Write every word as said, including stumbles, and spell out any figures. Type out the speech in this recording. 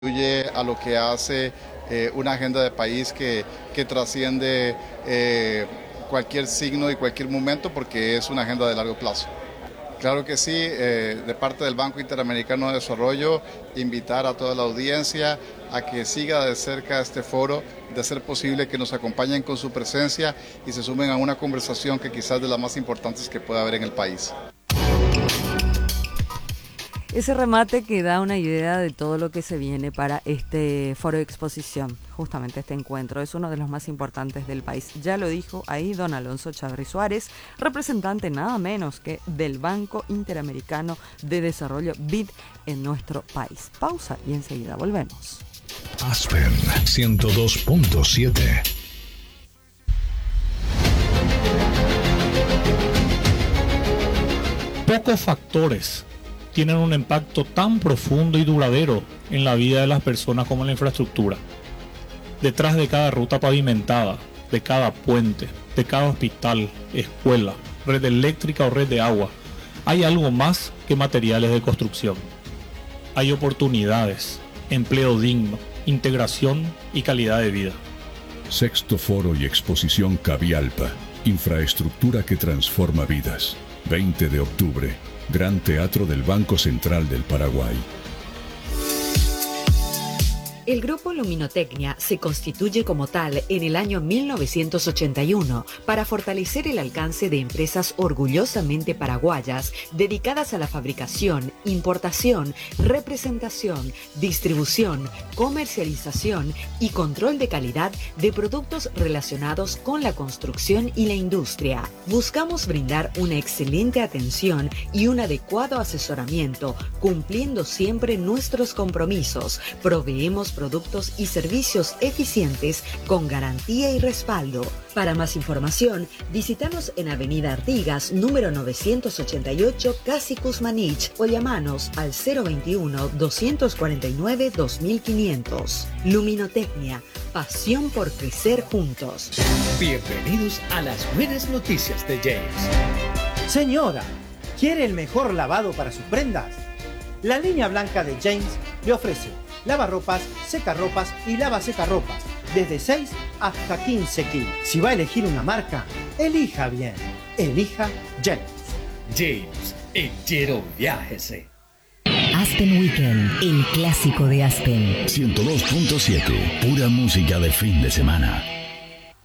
contribuye a lo que hace eh, una agenda de país que, que trasciende eh, cualquier signo y cualquier momento, porque es una agenda de largo plazo. Claro que sí, eh, de parte del Banco Interamericano de Desarrollo, invitar a toda la audiencia a que siga de cerca este foro, de ser posible que nos acompañen con su presencia y se sumen a una conversación que quizás es de las más importantes que pueda haber en el país. Ese remate que da una idea de todo lo que se viene para este foro de exposición. Justamente este encuentro es uno de los más importantes del país. Ya lo dijo ahí don Alonso Chávez Suárez, representante nada menos que del Banco Interamericano de Desarrollo B I D en nuestro país. Pausa y enseguida volvemos. Aspen ciento dos punto siete. Pocos factores tienen un impacto tan profundo y duradero en la vida de las personas como la infraestructura. Detrás de cada ruta pavimentada, de cada puente, de cada hospital, escuela, red eléctrica o red de agua, hay algo más que materiales de construcción. Hay oportunidades, empleo digno, integración y calidad de vida. Sexto Foro y Exposición Cavialpa, infraestructura que transforma vidas. veinte de octubre, Gran Teatro del Banco Central del Paraguay. El Grupo Luminotecnia se constituye como tal en el año mil novecientos ochenta y uno para fortalecer el alcance de empresas orgullosamente paraguayas dedicadas a la fabricación, importación, representación, distribución, comercialización y control de calidad de productos relacionados con la construcción y la industria. Buscamos brindar una excelente atención y un adecuado asesoramiento, cumpliendo siempre nuestros compromisos. Proveemos productos y servicios eficientes con garantía y respaldo. Para más información, visítanos en Avenida Artigas, número novecientos ochenta y ocho, Casi Cusmanich, o llamanos al cero veintiuno, doscientos cuarenta y nueve, dos mil quinientos. Luminotecnia, pasión por crecer juntos. Bienvenidos a las buenas noticias de James. Señora, ¿quiere el mejor lavado para sus prendas? La línea blanca de James le ofrece lavarropas, secarropas y lava secarropas, desde seis hasta quince kilos. Si va a elegir una marca, elija bien. Elija James. James, entero viájese. Aspen Weekend, el clásico de Aspen. ciento dos punto siete, pura música de fin de semana.